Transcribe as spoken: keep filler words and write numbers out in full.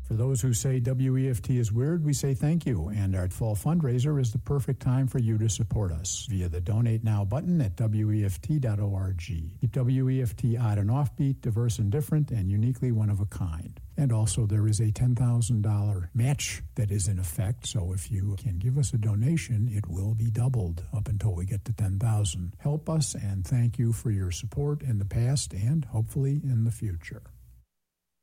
For those who say W E F T is weird, we say thank you, and our fall fundraiser is the perfect time for you to support us via the Donate Now button at W E F T dot org. Keep W E F T odd and offbeat, diverse and different, and uniquely one of a kind. And also there is a ten thousand dollars match that is in effect, so if you can give us a donation, it will be doubled up until we get to ten thousand dollars. Help us, and thank you for your support in the past and hopefully in the future.